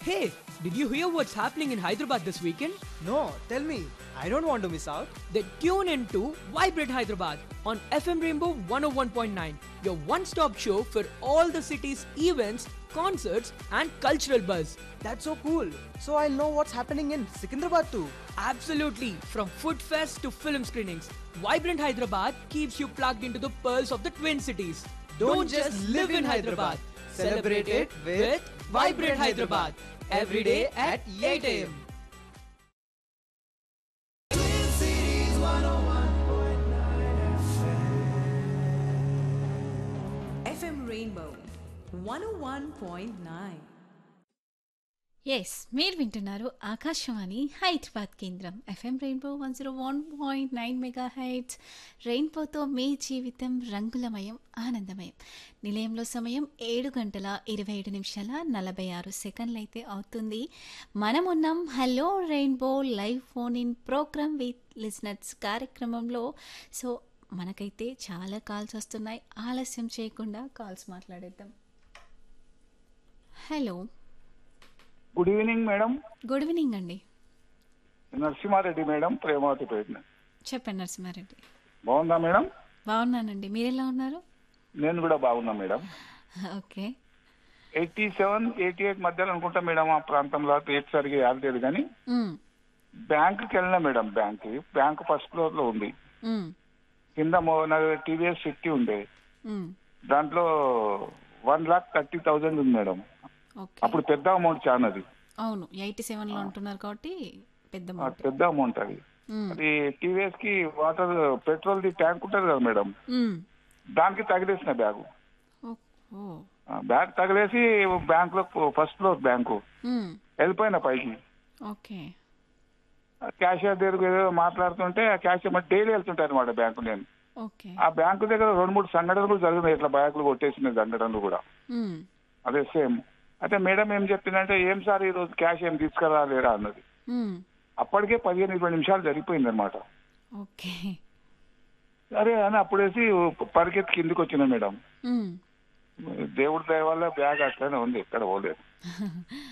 Hey, did you hear what's happening in Hyderabad this weekend? No, tell me. I don't want to miss out. Then tune in to Vibrate Hyderabad on FM Rainbow 101.9, your one-stop show for all the city's events, concerts and cultural buzz. That's so cool. So I'll know what's happening in Secunderabad too. Absolutely, from food fest to film screenings, Vibrant Hyderabad keeps you plugged into the pearls of the Twin Cities. Don't just live in Hyderabad. Celebrate it with Vibrant Hyderabad. Every day at 8 a.m. FM Rainbow 101.9. Yes మీరు వింటున్నారు ఆకాశవాణి హైదరాబాద్ కేంద్రం FM rainbow 101.9 mega heights. రెయిన్బోతో మీ జీవితం రంగులమయం ఆనందమయం. నిలయంలో సమయం 7:27 అయితే అవుతుంది. మనం ఉన్నాం hello rainbow live phone in programme with listeners కార్యక్రమంలో. సో మనకైతే చాలా కాల్స్ వస్తున్నాయి. ఆలస్యం చేయకుండా కాల్స్ మాట్లాడేద్దాం. Hello, good evening madam. Good evening అండి. నరసింహారెడ్డి మేడం, ప్రేమావతిపేట. చెప్పండి నరసింహారెడ్డి. బాగుందా మేడం? బాగున్నానండి, మీరు ఎలా ఉన్నారు? నేను కూడా బాగున్నా మేడం. ఓకే. 87, 88 మధ్యలో అనుకుంటా మేడం. ఆ ప్రాంతంలో పేరు సరిగా యాదలేదు కానీ బ్యాంకుకి వెళ్ళినా మేడం. బ్యాంక్ ఫస్ట్ ఫ్లోర్ లో ఉంది. కింద టీవీఎస్ 50 ఉండే, దాంట్లో 1,30,000 ఉంది మేడం. అప్పుడు పెద్ద అమౌంట్ చాలా. అది అవును, 87లో ఉంటున్నారు కాబట్టి పెద్ద అమౌంట్. అది టీవీఎస్ కి వాటర్ పెట్రోల్ ది ట్యాంక్ ఉంటుంది కదా మేడం, దానికి తగిలేసిన బ్యాగ్ తగిలేసి బ్యాంక్ లో ఫస్ట్ ఫ్లోర్ బ్యాంకు వెళ్ళిపోయిన పైకి. ఓకే. క్యాషియర్ దగ్గర ఏదో మాట్లాడుతుంటే ఆ క్యాషియర్ డైలీ వెళ్తుంటాయి అనమాట బ్యాంకు. నేను ఓకే. ఆ బ్యాంకు దగ్గర 2-3 సంఘటనలు కూడా జరిగినాయి, ఇట్లా బ్యాంకులు కొట్టేసిన సంఘటనలు కూడా అదే సేమ్. అయితే మేడం ఏం చెప్పిందంటే, ఏం సార్ ఈ రోజు క్యాష్ ఏం తీసుకురాలేరా అన్నది. అప్పటికే 15-20 నిమిషాలు జరిగిపోయింది అనమాట. ఓకే. సరే అని అప్పుడేసి పరిగెత్తి కిందికి వచ్చిన మేడం. దేవుడి దయ వల్ల బ్యాగ్ అట్లనే ఉంది, ఎక్కడ పోలేదు.